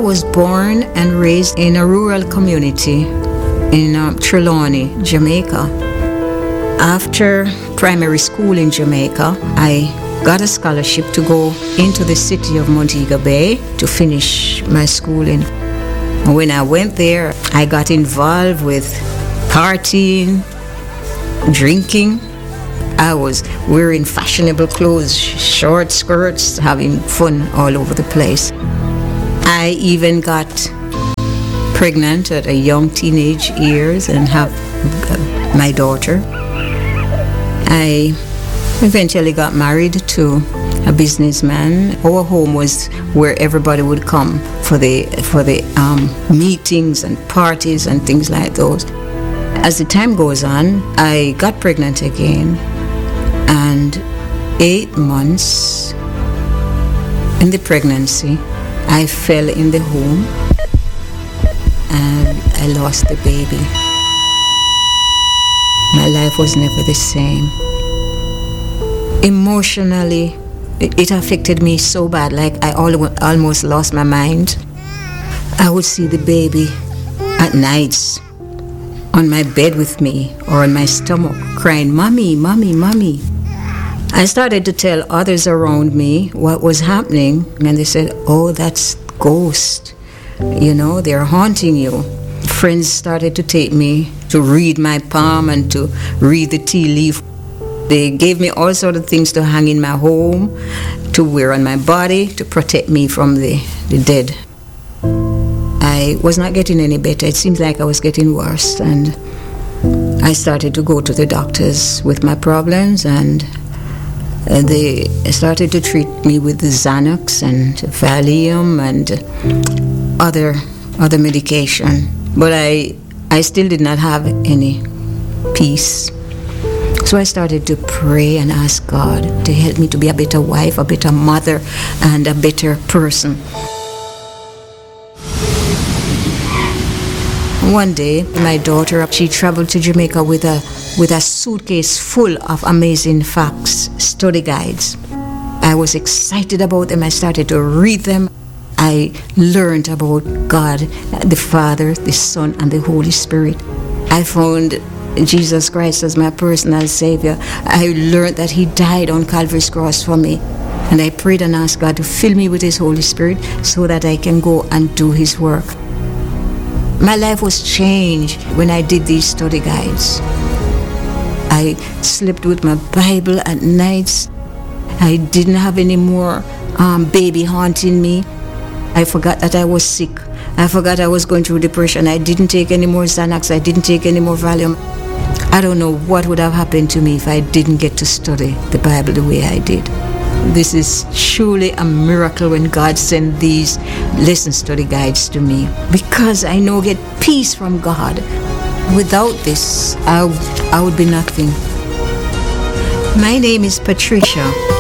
I was born and raised in a rural community in Trelawney, Jamaica. After primary school in Jamaica, I got a scholarship to go into the city of Montego Bay to finish my schooling. When I went there, I got involved with partying, drinking. I was wearing fashionable clothes, short skirts, having fun all over the place. I even got pregnant at a young teenage years and have my daughter. I eventually got married to a businessman. Our home was where everybody would come for the meetings and parties and things like those. As the time goes on, I got pregnant again, and 8 months in the pregnancy, I fell in the home and I lost the baby. My life was never the same. Emotionally, it affected me so bad, like I almost lost my mind. I would see the baby at nights on my bed with me or on my stomach crying, "Mommy, mommy, mommy." I started to tell others around me what was happening, and they said, "Oh, that's ghost. You know, they're haunting you." Friends started to take me to read my palm and to read the tea leaf. They gave me all sorts of things to hang in my home, to wear on my body, to protect me from the dead. I was not getting any better. It seems like I was getting worse, and I started to go to the doctors with my problems, and they started to treat me with the Xanax and Valium and other medication. But I still did not have any peace. So I started to pray and ask God to help me to be a better wife, a better mother, and a better person. One day, my daughter, she traveled to Jamaica with a suitcase full of amazing facts, study guides. I was excited about them. I started to read them. I learned about God, the Father, the Son, and the Holy Spirit. I found Jesus Christ as my personal Savior. I learned that He died on Calvary's cross for me. And I prayed and asked God to fill me with His Holy Spirit so that I can go and do His work. My life was changed when I did these study guides. I slept with my Bible at nights. I didn't have any more baby haunting me. I forgot that I was sick. I forgot I was going through depression. I didn't take any more Xanax. I didn't take any more Valium. I don't know what would have happened to me if I didn't get to study the Bible the way I did. This is truly a miracle when God sent these lesson study guides to me, because I know I get peace from God. Without this, I would be nothing. My name is Patricia.